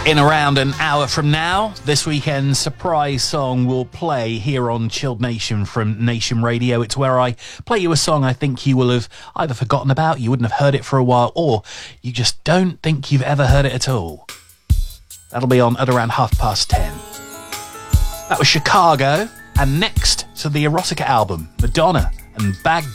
In around an hour from now, this weekend's surprise song will play here on Chilled Nation from Nation Radio. It's where I play you a song I think you will have either forgotten about, you wouldn't have heard it for a while, or you just don't think you've ever heard it at all. That'll be on at around 10:30. That was Chicago, and next to the Erotica album, Madonna and Bad